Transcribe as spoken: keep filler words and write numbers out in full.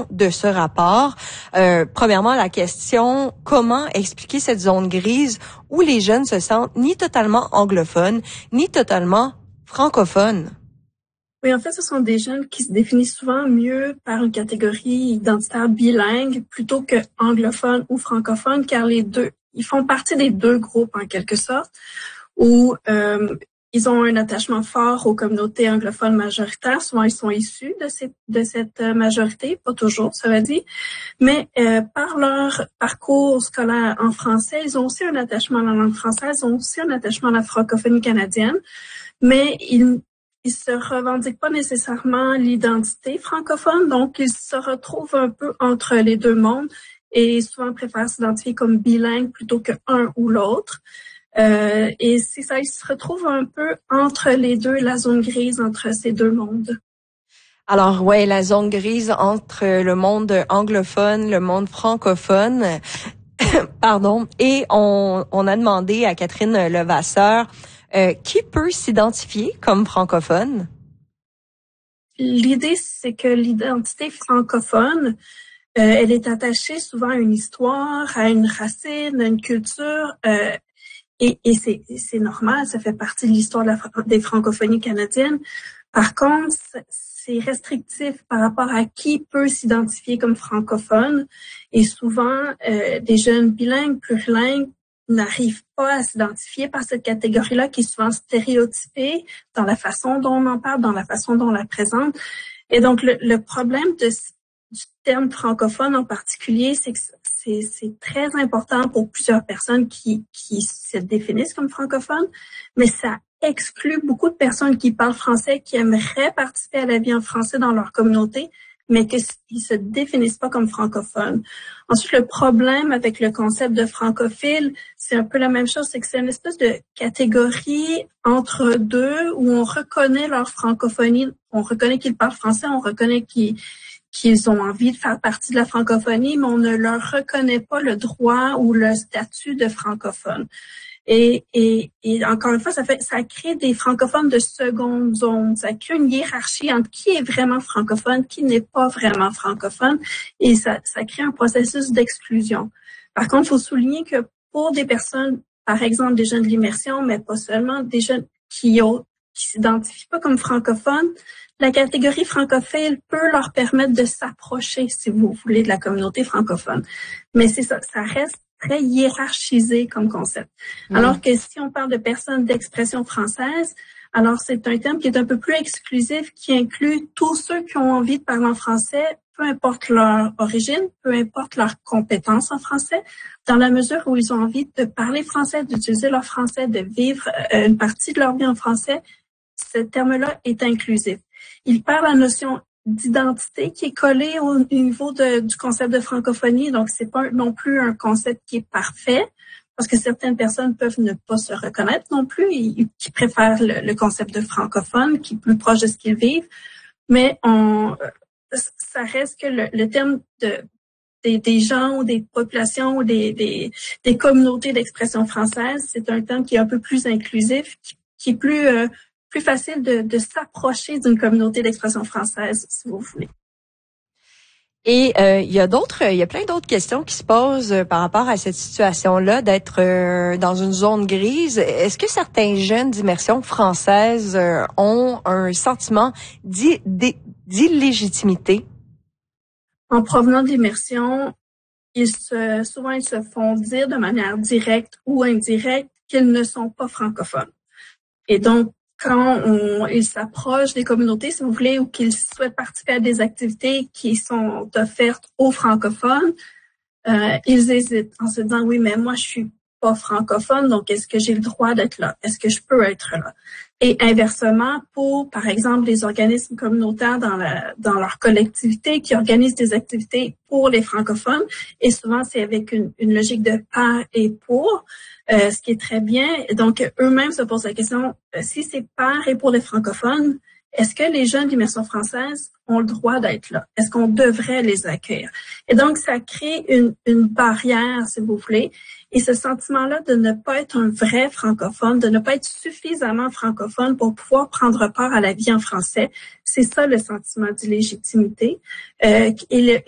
de ce rapport. Euh, premièrement, la question, comment expliquer cette zone grise où les jeunes se sentent ni totalement anglophones, ni totalement francophones? Oui, en fait, ce sont des jeunes qui se définissent souvent mieux par une catégorie identitaire bilingue plutôt que anglophone ou francophone, car les deux, ils font partie des deux groupes en quelque sorte, où euh, ils ont un attachement fort aux communautés anglophones majoritaires. Souvent, ils sont issus de, ces, de cette majorité, pas toujours, ça veut dire, mais euh, par leur parcours scolaire en français, ils ont aussi un attachement à la langue française, ils ont aussi un attachement à la francophonie canadienne, mais ils Ils se revendiquent pas nécessairement l'identité francophone, donc ils se retrouvent un peu entre les deux mondes et souvent préfèrent s'identifier comme bilingues plutôt que un ou l'autre. Euh, et c'est ça, ils se retrouvent un peu entre les deux, la zone grise entre ces deux mondes. Alors, ouais, la zone grise entre le monde anglophone, le monde francophone. Pardon. Et on, on a demandé à Catherine Levasseur, Euh, qui peut s'identifier comme francophone? L'idée, c'est que l'identité francophone, euh, elle est attachée souvent à une histoire, à une racine, à une culture, euh, et, et c'est, c'est normal, ça fait partie de l'histoire de la, des francophonies canadiennes. Par contre, c'est restrictif par rapport à qui peut s'identifier comme francophone, et souvent, euh, des jeunes bilingues, plurilingues, n'arrivent pas à s'identifier par cette catégorie-là qui est souvent stéréotypée dans la façon dont on en parle, dans la façon dont on la présente. Et donc, le, le problème de, du terme francophone en particulier, c'est que c'est, c'est très important pour plusieurs personnes qui, qui se définissent comme francophones, mais ça exclut beaucoup de personnes qui parlent français, qui aimeraient participer à la vie en français dans leur communauté, mais qu'ils se définissent pas comme francophones. Ensuite, le problème avec le concept de francophile, c'est un peu la même chose, c'est que c'est une espèce de catégorie entre deux où on reconnaît leur francophonie, on reconnaît qu'ils parlent français, on reconnaît qu'ils, qu'ils ont envie de faire partie de la francophonie, mais on ne leur reconnaît pas le droit ou le statut de francophone. Et, et, et encore une fois, ça fait, ça crée des francophones de seconde zone. Ça crée une hiérarchie entre qui est vraiment francophone, qui n'est pas vraiment francophone, et ça, ça crée un processus d'exclusion. Par contre, il faut souligner que pour des personnes, par exemple des jeunes de l'immersion, mais pas seulement, des jeunes qui ont, qui s'identifient pas comme francophones, la catégorie francophile peut leur permettre de s'approcher, si vous voulez, de la communauté francophone. Mais c'est ça, ça reste très hiérarchisé comme concept. Mmh. Alors que si on parle de personnes d'expression française, alors c'est un terme qui est un peu plus exclusif, qui inclut tous ceux qui ont envie de parler en français, peu importe leur origine, peu importe leurs compétences en français, dans la mesure où ils ont envie de parler français, d'utiliser leur français, de vivre une partie de leur vie en français, ce terme-là est inclusif. Il parle à la notion d'identité qui est collée au niveau de, du concept de francophonie. Donc, c'est pas non plus un concept qui est parfait parce que certaines personnes peuvent ne pas se reconnaître non plus et qui préfèrent le, le concept de francophone qui est plus proche de ce qu'ils vivent. Mais on, ça reste que le, le terme de des, des gens ou des populations ou des, des, des communautés d'expression française, c'est un terme qui est un peu plus inclusif, qui, qui est plus euh, plus facile de, de s'approcher d'une communauté d'expression française, si vous voulez. Et euh, il y a d'autres, il y a plein d'autres questions qui se posent euh, par rapport à cette situation-là d'être euh, dans une zone grise. Est-ce que certains jeunes d'immersion française euh, ont un sentiment d'i- d'illégitimité? En provenant de l'immersion, ils se, souvent ils se font dire de manière directe ou indirecte qu'ils ne sont pas francophones. Et donc, quand on, ils s'approchent des communautés, si vous voulez, ou qu'ils souhaitent participer à des activités qui sont offertes aux francophones, euh, ils hésitent en se disant, oui, mais moi, je suis pas francophone, donc est-ce que j'ai le droit d'être là? Est-ce que je peux être là? Et inversement, pour, par exemple, les organismes communautaires dans, la, dans leur collectivité qui organisent des activités pour les francophones, et souvent c'est avec une, une logique de par et pour, euh, ce qui est très bien. Donc, eux-mêmes se posent la question, euh, si c'est par et pour les francophones, est-ce que les jeunes d'immersion française ont le droit d'être là? Est-ce qu'on devrait les accueillir? Et donc, ça crée une, une barrière, si vous voulez. Et ce sentiment-là de ne pas être un vrai francophone, de ne pas être suffisamment francophone pour pouvoir prendre part à la vie en français, c'est ça le sentiment d'illégitimité. Euh, et le,